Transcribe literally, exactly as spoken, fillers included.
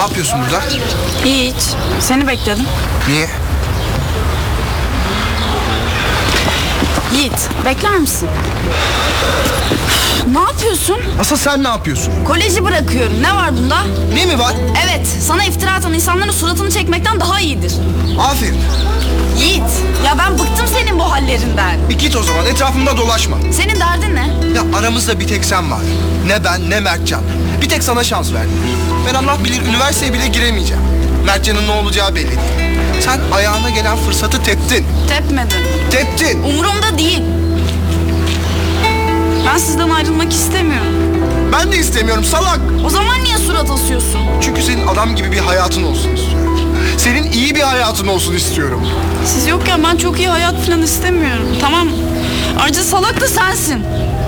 yapıyorsun burada? Hiç. Seni bekledim. Niye? Yiğit, bekler misin? Ne yapıyorsun? Asıl sen ne yapıyorsun? Koleji bırakıyorum. Ne var bunda? Ne mi var? Evet, sana iftira atan insanların suratını çekmekten daha iyidir. Aferin. Yiğit, ya ben bıktım senin bu hallerinden. Bir git o zaman, etrafımda dolaşma. Senin derdin ne? Ya aramızda bir tek sen var. Ne ben ne Mertcan. Bir tek sana şans verdim. Ben Allah bilir üniversiteye bile giremeyeceğim. Mertcan'ın ne olacağı belli değil. Sen ayağına gelen fırsatı teptin. Tepmedin. Teptin. Umurumda değil. Ben sizden ayrılmak istemiyorum. Ben de istemiyorum salak. O zaman niye surat asıyorsun? Çünkü senin adam gibi bir hayatın olsun istiyorum. Senin iyi bir hayatın olsun istiyorum. Siz yokken ben çok iyi hayat falan istemiyorum. Tamam. Ayrıca salak da sensin.